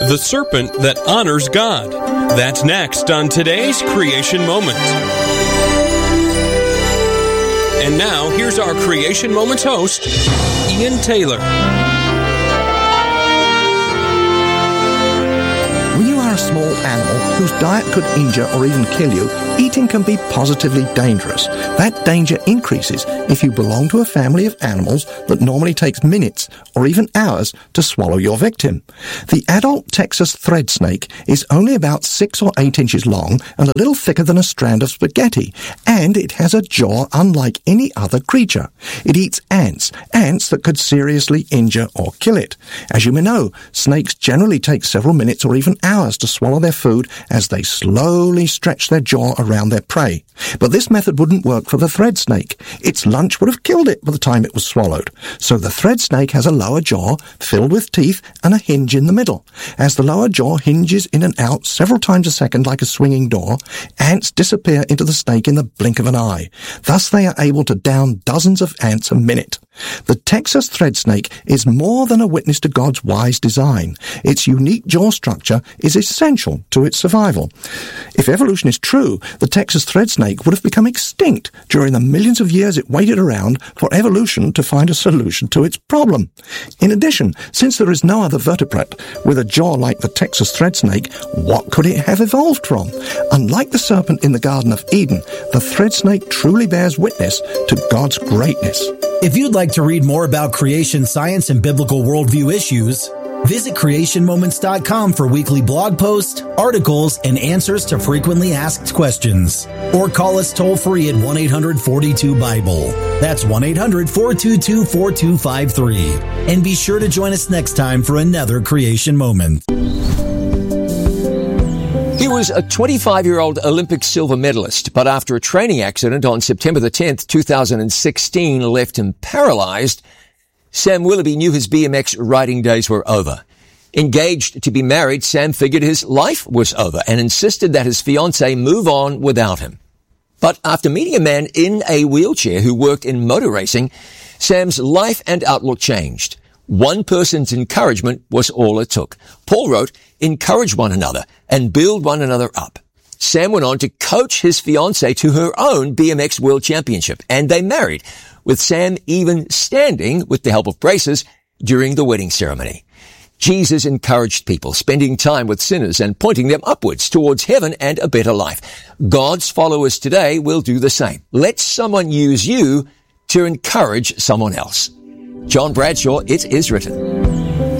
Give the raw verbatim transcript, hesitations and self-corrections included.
the serpent that honors God. That's next on today's Creation Moment. And now, here's our Creation Moments host, Ian Taylor. When you are a small animal whose diet could injure or even kill you, eating can be positively dangerous. That danger increases if you belong to a family of animals that normally takes minutes or even hours to swallow your victim. The adult Texas thread snake is only about six or eight inches long and a little thicker than a strand of spaghetti, and it has a jaw unlike any other creature. It eats ants, ants that could seriously injure or kill it. As you may know, snakes generally take several minutes or even hours to swallow their food as they slowly stretch their jaw around their prey. But this method wouldn't work for the thread snake. Its lunch would have killed it by the time it was swallowed. So the thread snake has a lower jaw filled with teeth and a hinge in the middle. As the lower jaw hinges in and out several times a second like a swinging door, ants disappear into the snake in the blink of an eye. Thus they are able to down dozens of ants a minute. The Texas thread snake is more than a witness to God's wise design. Its unique jaw structure is essential to its survival. If evolution is true, the Texas thread snake would have become extinct during the millions of years it waited around for evolution to find a solution to its problem. In addition, since there is no other vertebrate with a jaw like the Texas thread snake, what could it have evolved from? Unlike the serpent in the Garden of Eden, the thread snake truly bears witness to God's greatness. If you'd like to read more about creation science and biblical worldview issues, visit creation moments dot com for weekly blog posts, articles, and answers to frequently asked questions. Or call us toll-free at one eight hundred four two Bible. That's one eight hundred four two two four two five three. And be sure to join us next time for another Creation Moment. He was a twenty-five-year-old Olympic silver medalist, but after a training accident on September the tenth, two thousand sixteen left him paralyzed, Sam Willoughby knew his B M X riding days were over. Engaged to be married, Sam figured his life was over and insisted that his fiancée move on without him. But after meeting a man in a wheelchair who worked in motor racing, Sam's life and outlook changed. One person's encouragement was all it took. Paul wrote, "Encourage one another and build one another up." Sam went on to coach his fiancée to her own B M X World Championship, and they married, with Sam even standing with the help of braces during the wedding ceremony. Jesus encouraged people, spending time with sinners and pointing them upwards towards heaven and a better life. God's followers today will do the same. Let someone use you to encourage someone else. John Bradshaw, It Is Written.